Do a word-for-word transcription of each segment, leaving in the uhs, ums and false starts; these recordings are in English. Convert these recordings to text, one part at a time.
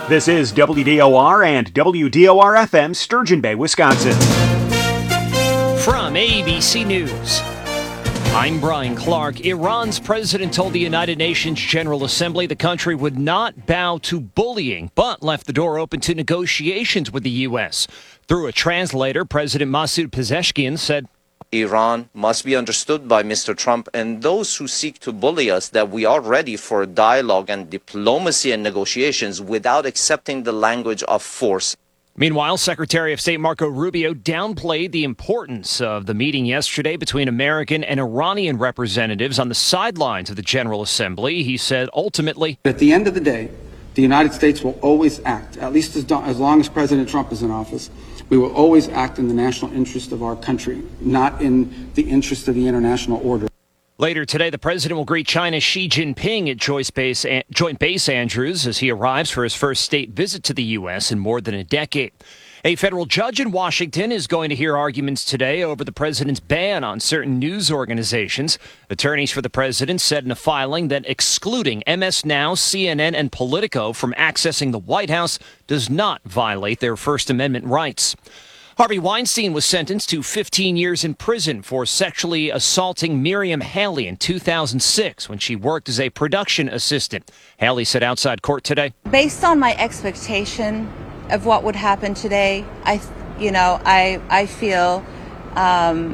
This is W D O R and W D O R F M, Sturgeon Bay, Wisconsin. From A B C News, I'm Brian Clark. Iran's president told the United Nations General Assembly the country would not bow to bullying, but left the door open to negotiations with the U S. Through a translator, President Masoud Pezeshkian said, Iran must be understood by Mister Trump and those who seek to bully us that we are ready for dialogue and diplomacy and negotiations without accepting the language of force. Meanwhile, Secretary of State Marco Rubio downplayed the importance of the meeting yesterday between American and Iranian representatives on the sidelines of the General Assembly. He said, ultimately, at the end of the day, the United States will always act, at least as, as long as President Trump is in office. We will always act in the national interest of our country, not in the interest of the international order. Later today, the president will greet China's Xi Jinping at Joint Base, Joint Base Andrews as he arrives for his first state visit to the U S in more than a decade. A federal judge in Washington is going to hear arguments today over the president's ban on certain news organizations. Attorneys for the president said in a filing that excluding M S Now, C N N, and Politico from accessing the White House does not violate their First Amendment rights. Harvey Weinstein was sentenced to fifteen years in prison for sexually assaulting Miriam Haley in two thousand six when she worked as a production assistant. Haley said outside court today, based on my expectation of what would happen today, I, you know, I, I feel um,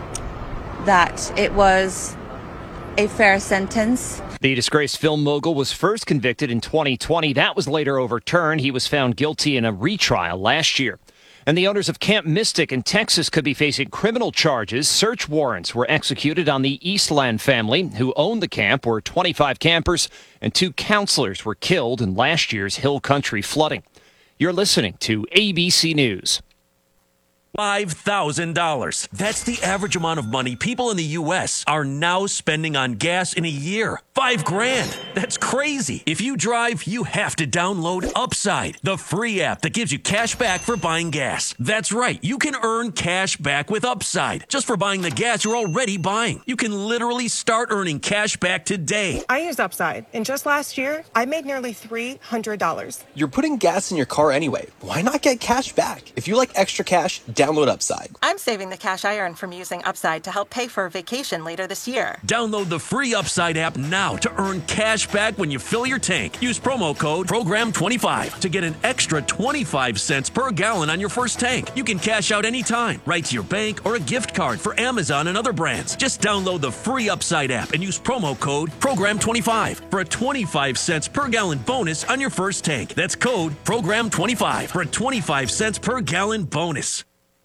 that it was a fair sentence. The disgraced film mogul was first convicted in twenty twenty. That was later overturned. He was found guilty in a retrial last year. And the owners of Camp Mystic in Texas could be facing criminal charges. Search warrants were executed on the Eastland family, who owned the camp, where twenty-five campers and two counselors were killed in last year's Hill Country flooding. You're listening to A B C News. five thousand dollars. That's the average amount of money people in the U S are now spending on gas in a year. Five grand. That's crazy. If you drive, you have to download Upside, the free app that gives you cash back for buying gas. That's right. You can earn cash back with Upside just for buying the gas you're already buying. You can literally start earning cash back today. I use Upside, and just last year, I made nearly three hundred dollars. You're putting gas in your car anyway. Why not get cash back? If you like extra cash, download Upside. I'm saving the cash I earn from using Upside to help pay for a vacation later this year. Download the free Upside app now to earn cash back when you fill your tank. Use promo code program twenty-five to get an extra twenty-five cents per gallon on your first tank. You can cash out anytime, right to your bank or a gift card for Amazon and other brands. Just download the free Upside app and use promo code program twenty-five for a twenty-five cents per gallon bonus on your first tank. That's code program twenty-five for a twenty-five cents per gallon bonus.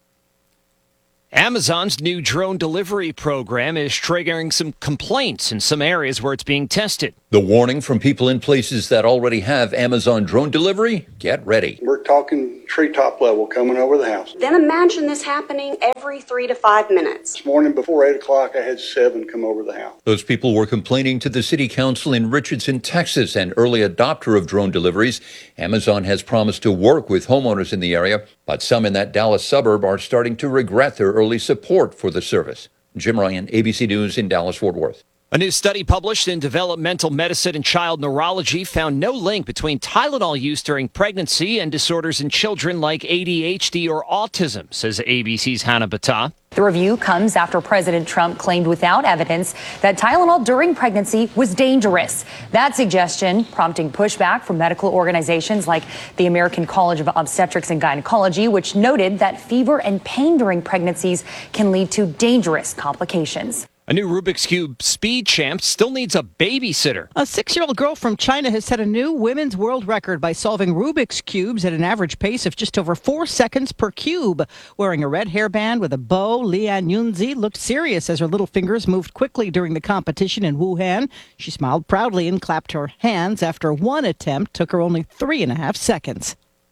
Amazon's new drone delivery program is triggering some complaints in some areas where it's being tested. The warning from people in places that already have Amazon drone delivery? Get ready. We're talking treetop level coming over the house. Then imagine this happening every three to five minutes. This morning before eight o'clock, I had seven come over the house. Those people were complaining to the city council in Richardson, Texas, an early adopter of drone deliveries. Amazon has promised to work with homeowners in the area, but some in that Dallas suburb are starting to regret their early support for the service. Jim Ryan, A B C News in Dallas-Fort Worth. A new study published in Developmental Medicine and Child Neurology found no link between Tylenol use during pregnancy and disorders in children like A D H D or autism, says A B C's Hannah Battah. The review comes after President Trump claimed without evidence that Tylenol during pregnancy was dangerous. That suggestion prompting pushback from medical organizations like the American College of Obstetrics and Gynecology, which noted that fever and pain during pregnancies can lead to dangerous complications. A new Rubik's Cube speed champ still needs a babysitter. A six-year-old girl from China has set a new women's world record by solving Rubik's Cubes at an average pace of just over four seconds per cube. Wearing a red hairband with a bow, Lian Yunzi looked serious as her little fingers moved quickly during the competition in Wuhan. She smiled proudly and clapped her hands after one attempt took her only three and a half seconds.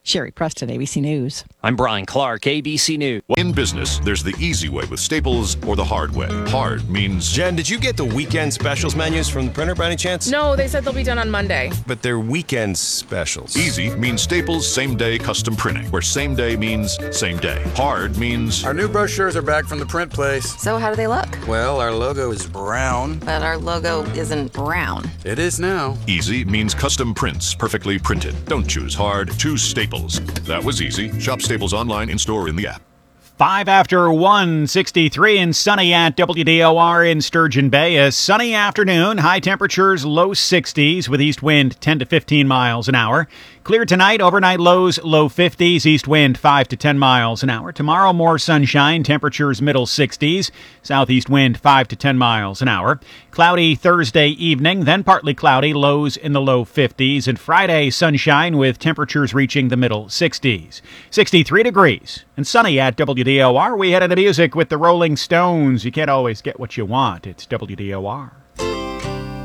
Sherry Preston, A B C News. I'm Brian Clark, A B C News. In business, there's the easy way with Staples or the hard way. Hard means... Jen, did you get the weekend specials menus from the printer by any chance? No, they said they'll be done on Monday. But they're weekend specials. Easy means Staples same-day custom printing, where same day means same day. Hard means... Our new brochures are back from the print place. So how do they look? Well, our logo is brown. But our logo isn't brown. It is now. Easy means custom prints, perfectly printed. Don't choose hard, choose Staples. That was easy. Shop Staples online, in-store, in the app. Five after one sixty-three and sunny at W D O R in Sturgeon Bay. A sunny afternoon, high temperatures, low sixties with east wind ten to fifteen miles an hour. Clear tonight, overnight lows, low fifties, east wind five to ten miles an hour. Tomorrow, more sunshine, temperatures middle sixties, southeast wind five to ten miles an hour. Cloudy Thursday evening, then partly cloudy, lows in the low fifties. And Friday, sunshine with temperatures reaching the middle sixties. sixty-three degrees and sunny at W D O R. We head into music with the Rolling Stones. You can't always get what you want. It's W D O R.